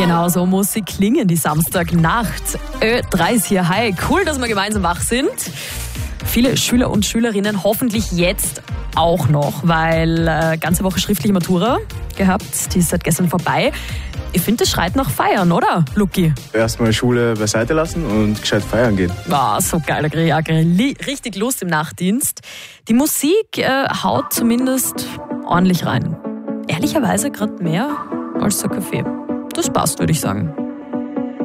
Genau so muss sie klingen, die Samstagnacht. Ö3 ist hier. Hi, cool, dass wir gemeinsam wach sind. Viele Schüler und Schülerinnen hoffentlich jetzt auch noch, weil ganze Woche schriftliche Matura gehabt, die ist seit gestern vorbei. Ich finde, das schreit nach Feiern, oder, Luki? Erstmal Schule beiseite lassen und gescheit feiern gehen. So geil, da kriege ich richtig Lust im Nachtdienst. Die Musik haut zumindest ordentlich rein. Ehrlicherweise gerade mehr als der Kaffee. Das passt, würde ich sagen.